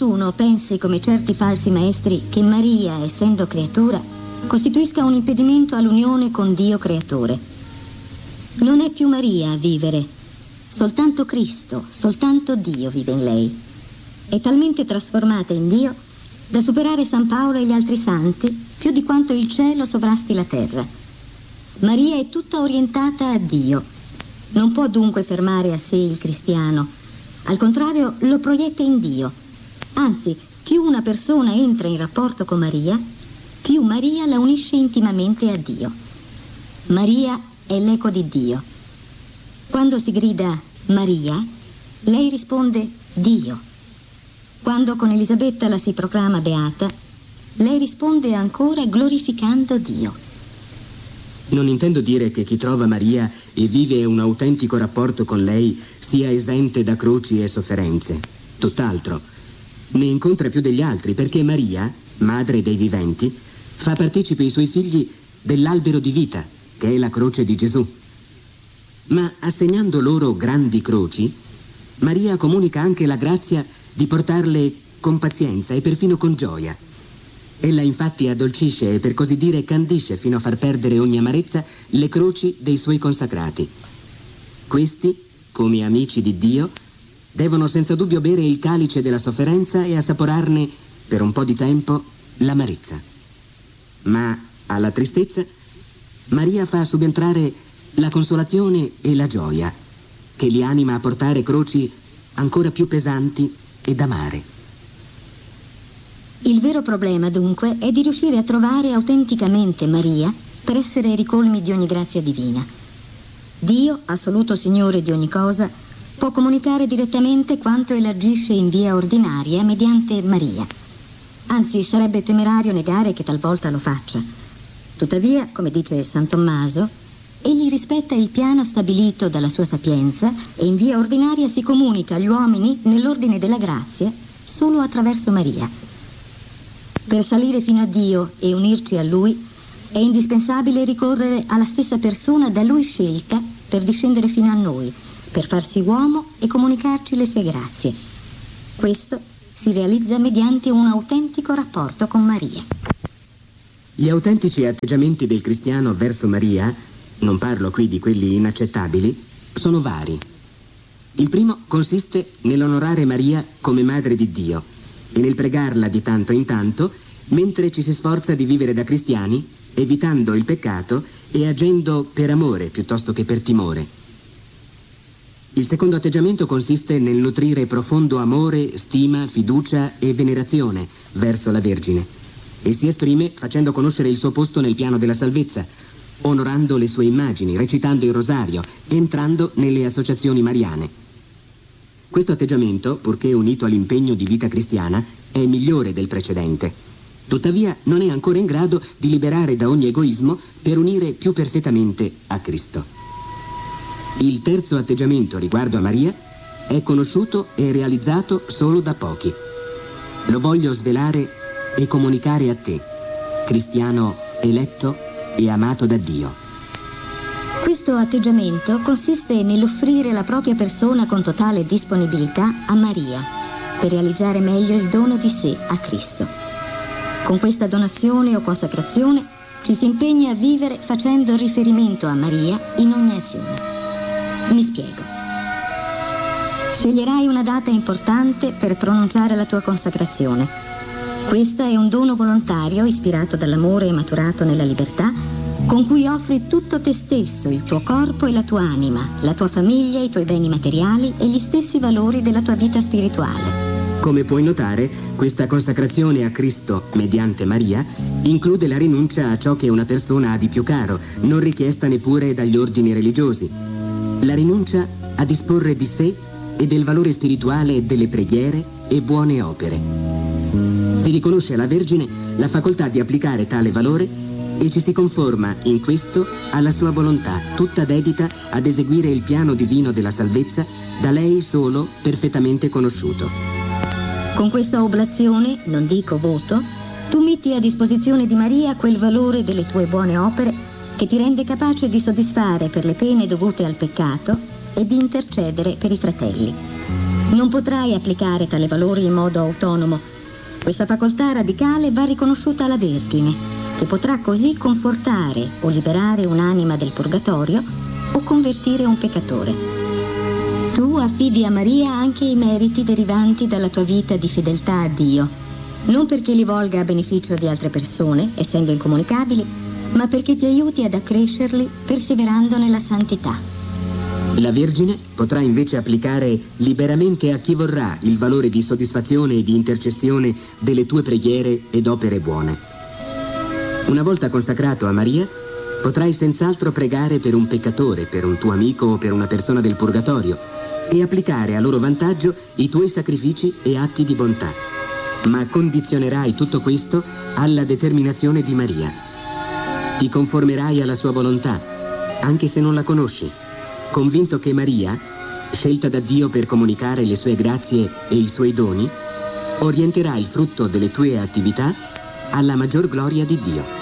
nessuno pensi, come certi falsi maestri, che Maria, essendo creatura, costituisca un impedimento all'unione con Dio creatore. Non è più Maria a vivere, soltanto Cristo, soltanto Dio vive in lei. È talmente trasformata in Dio da superare San Paolo e gli altri santi più di quanto il cielo sovrasti la terra. Maria è tutta orientata a Dio. Non può dunque fermare a sé il cristiano. Al contrario, lo proietta in Dio. Anzi, più una persona entra in rapporto con Maria, più Maria la unisce intimamente a Dio. Maria è l'eco di Dio. Quando si grida Maria, lei risponde Dio. Quando con Elisabetta la si proclama beata, lei risponde ancora glorificando Dio. Non intendo dire che chi trova Maria e vive un autentico rapporto con lei sia esente da croci e sofferenze. Tutt'altro. Ne incontra più degli altri perché Maria, madre dei viventi, fa partecipe i suoi figli dell'albero di vita, che è la croce di Gesù. Ma assegnando loro grandi croci, Maria comunica anche la grazia di portarle con pazienza e perfino con gioia. Ella infatti addolcisce e per così dire candisce fino a far perdere ogni amarezza le croci dei suoi consacrati. Questi, come amici di Dio, devono senza dubbio bere il calice della sofferenza e assaporarne, per un po' di tempo, l'amarezza. Ma alla tristezza, Maria fa subentrare la consolazione e la gioia, che li anima a portare croci ancora più pesanti ed amare. Il vero problema, dunque, è di riuscire a trovare autenticamente Maria per essere ricolmi di ogni grazia divina. Dio, assoluto Signore di ogni cosa, può comunicare direttamente quanto elargisce in via ordinaria mediante Maria. Anzi, sarebbe temerario negare che talvolta lo faccia. Tuttavia, come dice San Tommaso, egli rispetta il piano stabilito dalla sua sapienza e in via ordinaria si comunica agli uomini nell'ordine della grazia solo attraverso Maria. Per salire fino a Dio e unirci a Lui è indispensabile ricorrere alla stessa persona da Lui scelta per discendere fino a noi, per farsi uomo e comunicarci le sue grazie. Questo si realizza mediante un autentico rapporto con Maria. Gli autentici atteggiamenti del cristiano verso Maria, non parlo qui di quelli inaccettabili, sono vari. Il primo consiste nell'onorare Maria come Madre di Dio e nel pregarla di tanto in tanto mentre ci si sforza di vivere da cristiani, evitando il peccato e agendo per amore piuttosto che per timore. Il secondo atteggiamento consiste nel nutrire profondo amore, stima, fiducia e venerazione verso la Vergine e si esprime facendo conoscere il suo posto nel piano della salvezza, onorando le sue immagini, recitando il rosario, entrando nelle associazioni mariane. Questo atteggiamento, purché unito all'impegno di vita cristiana, è migliore del precedente. Tuttavia non è ancora in grado di liberare da ogni egoismo per unire più perfettamente a Cristo. Il terzo atteggiamento riguardo a Maria è conosciuto e realizzato solo da pochi. Lo voglio svelare e comunicare a te, cristiano eletto e amato da Dio. Questo atteggiamento consiste nell'offrire la propria persona con totale disponibilità a Maria per realizzare meglio il dono di sé a Cristo. Con questa donazione o consacrazione ci si impegna a vivere facendo riferimento a Maria in ogni azione. Mi spiego. Sceglierai una data importante per pronunciare la tua consacrazione. Questa è un dono volontario ispirato dall'amore e maturato nella libertà, con cui offri tutto te stesso, il tuo corpo e la tua anima, la tua famiglia, i tuoi beni materiali e gli stessi valori della tua vita spirituale. Come puoi notare, questa consacrazione a Cristo mediante Maria include la rinuncia a ciò che una persona ha di più caro, non richiesta neppure dagli ordini religiosi. La rinuncia a disporre di sé e del valore spirituale delle preghiere e buone opere. Si riconosce alla Vergine la facoltà di applicare tale valore e ci si conforma in questo alla sua volontà, tutta dedita ad eseguire il piano divino della salvezza, da lei solo perfettamente conosciuto. Con questa oblazione, non dico voto, tu metti a disposizione di Maria quel valore delle tue buone opere che ti rende capace di soddisfare per le pene dovute al peccato e di intercedere per i fratelli. Non potrai applicare tale valore in modo autonomo. Questa facoltà radicale va riconosciuta alla Vergine, che potrà così confortare o liberare un'anima del purgatorio o convertire un peccatore. Tu affidi a Maria anche i meriti derivanti dalla tua vita di fedeltà a Dio, non perché li volga a beneficio di altre persone, essendo incomunicabili, ma perché ti aiuti ad accrescerli perseverando nella santità. La Vergine potrà invece applicare liberamente a chi vorrà il valore di soddisfazione e di intercessione delle tue preghiere ed opere buone. Una volta consacrato a Maria, potrai senz'altro pregare per un peccatore, per un tuo amico o per una persona del purgatorio e applicare a loro vantaggio i tuoi sacrifici e atti di bontà. Ma condizionerai tutto questo alla determinazione di Maria. Ti conformerai alla sua volontà, anche se non la conosci, convinto che Maria, scelta da Dio per comunicare le sue grazie e i suoi doni, orienterà il frutto delle tue attività alla maggior gloria di Dio.